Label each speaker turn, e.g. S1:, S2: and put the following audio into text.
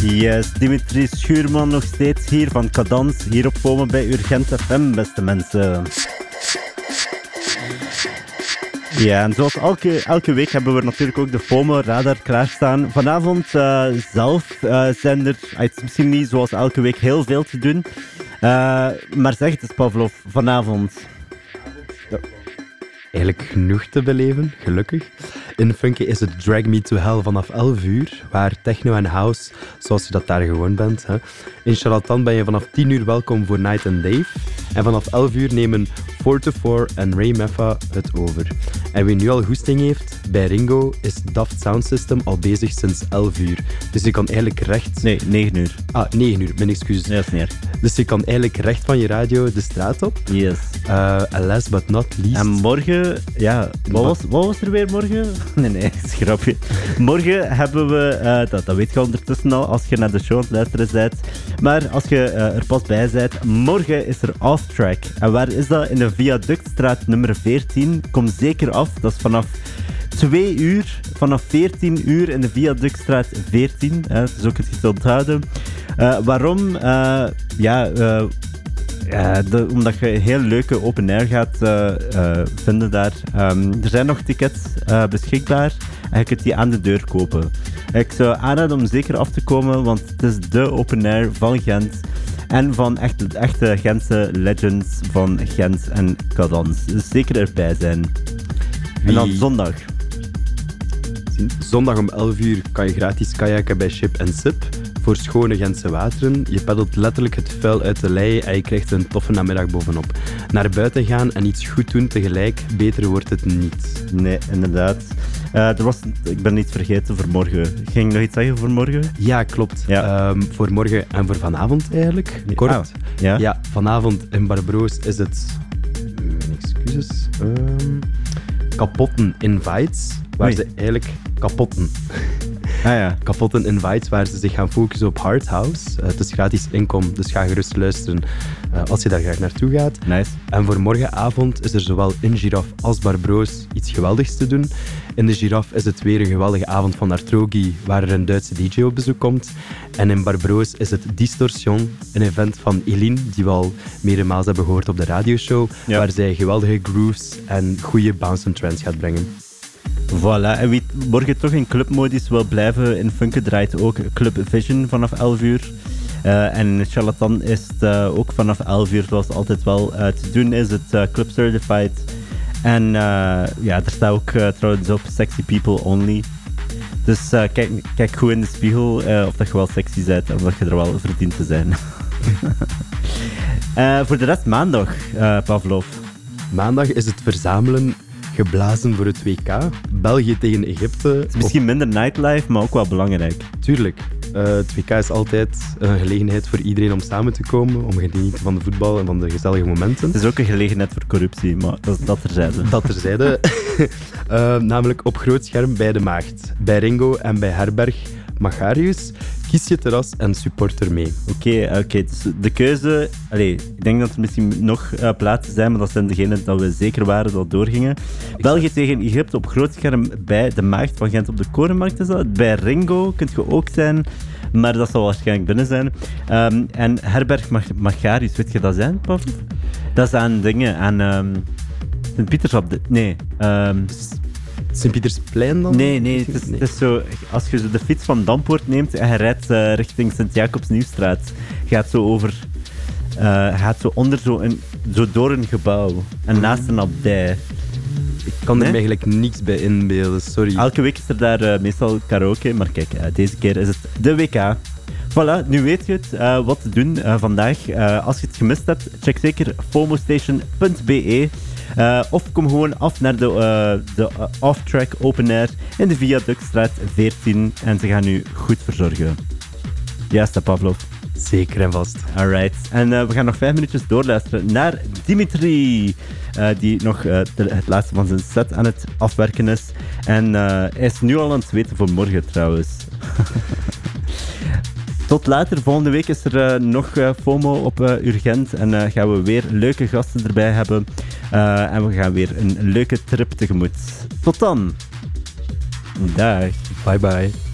S1: Yes, Dimitri Schuurman nog steeds hier van Cadans, hier op FOMO bij Urgent FM, beste mensen. Ja, en zoals elke week hebben we natuurlijk ook de FOMO-radar klaarstaan. Vanavond zelf zijn er, het is misschien niet zoals elke week heel veel te doen, maar zeg het eens, Pavlov, vanavond.
S2: Eigenlijk genoeg te beleven, gelukkig. In Funky is het Drag Me to Hell vanaf 11 uur, waar techno en house, zoals je dat daar gewoon bent. Hè. In Charlatan ben je vanaf 10 uur welkom voor Night and Dave. En vanaf 11 uur nemen 4-4 en Ray Meffa het over. En wie nu al goesting heeft, bij Ringo is Daft Sound System al bezig sinds 11 uur. Dus je kan eigenlijk recht...
S1: Nee, 9 uur.
S2: 9 uur, mijn excuses.
S1: Nee, dat is niet erg.
S2: Dus je kan eigenlijk recht van je radio de straat op.
S1: Yes.
S2: Last but not least...
S1: En morgen, ja, wat was er weer morgen? Nee, grapje. Morgen hebben we, dat weet je ondertussen al, als je naar de show aan het luisteren bent. Maar als je er pas bij bent, morgen is er Off-Track. En waar is dat? In de Viaductstraat nummer 14. Kom zeker af, dat is vanaf 2 uur, vanaf 14 uur in de Viaductstraat 14. Dat is ook het iets te onthouden. Waarom? Omdat je een heel leuke open air gaat vinden daar. Er zijn nog tickets beschikbaar en je kunt die aan de deur kopen. Ik zou aanraden om zeker af te komen, want het is de open air van Gent en van echte Gentse legends van Gent en Cadans. Dus zeker erbij zijn. En dan zondag.
S2: Zondag om 11 uur kan je gratis kajakken bij Ship & Sip voor schone Gentse wateren. Je peddelt letterlijk het vuil uit de lei en je krijgt er een toffe namiddag bovenop. Naar buiten gaan en iets goed doen tegelijk, beter wordt het niet.
S1: Nee, inderdaad. Ik ben niet vergeten voor morgen. Ging je nog iets zeggen voor morgen?
S2: Ja, klopt.
S1: Ja.
S2: Voor morgen en voor vanavond eigenlijk. Kort.
S1: Ah, ja?
S2: Ja, vanavond in Barbroos is het... excuses. Kapotten Invites, waar ze eigenlijk kapotten. Kapotten Invites, waar ze zich gaan focussen op Hard House. Het is gratis inkom, dus ga gerust luisteren als je daar graag naartoe gaat.
S1: Nice.
S2: En voor morgenavond is er zowel in Giraffe als Barbroos iets geweldigs te doen. In de Giraffe is het weer een geweldige avond van Artrogi, waar er een Duitse DJ op bezoek komt. En in Barbroos is het Distortion, een event van Eline, die we al meermaals hebben gehoord op de radioshow, waar zij geweldige grooves en goede bounce and trance gaat brengen.
S1: Voilà, en wie morgen toch in clubmodus wil blijven in Funke, draait ook Club Vision vanaf 11 uur. En in Charlatan is het ook vanaf 11 uur, zoals altijd wel te doen is, het Club Certified. En er staat ook trouwens op Sexy People Only. Dus kijk goed in de spiegel of dat je wel sexy bent en of dat je er wel verdient te zijn. Voor de rest maandag, Pavlov.
S2: Maandag is het verzamelen geblazen voor het WK. België tegen Egypte.
S1: Het is misschien minder nightlife, maar ook wel belangrijk.
S2: Tuurlijk. Het WK is altijd een gelegenheid voor iedereen om samen te komen, om te genieten van de voetbal en van de gezellige momenten.
S1: Het is ook een gelegenheid voor corruptie, maar dat terzijde.
S2: Dat terzijde. Namelijk op groot scherm bij de Maagd. Bij Ringo en bij Herberg Magarius. Kies je terras en supporter mee.
S1: Oké, dus de keuze... ik denk dat er misschien nog plaatsen zijn, maar dat zijn degenen dat we zeker waren dat doorgingen. België tegen Egypte op groot scherm bij de Maagd van Gent op de Korenmarkt is dat. Bij Ringo kunt je ook zijn, maar dat zal waarschijnlijk binnen zijn. En Herberg Magarius, weet je dat zijn, Pav? Dat is aan dingen, aan Sint-Pieters op de... Nee,
S2: Sint-Pietersplein dan?
S1: Nee, het is zo, als je de fiets van Dampoort neemt en je rijdt richting Sint-Jacobs-Nieuwstraat, gaat zo onder zo door een gebouw en naast een abdij.
S2: Ik kan er me eigenlijk niks bij inbeelden, sorry.
S1: Elke week is er daar meestal karaoke, maar kijk, deze keer is het de WK. Voilà, nu weet je het, wat te doen vandaag. Als je het gemist hebt, check zeker fomostation.be. Of kom gewoon af naar de Off-Track Open Air in de Viaductstraat 14 en ze gaan u goed verzorgen. Juist, Pavlov.
S2: Zeker en vast.
S1: Alright. En we gaan nog 5 minuutjes doorluisteren naar Dimitri, die nog het laatste van zijn set aan het afwerken is. En hij is nu al aan het weten voor morgen trouwens. Tot later. Volgende week is er nog FOMO op Urgent en gaan we weer leuke gasten erbij hebben. En we gaan weer een leuke trip tegemoet. Tot dan. Dag.
S2: Bye bye.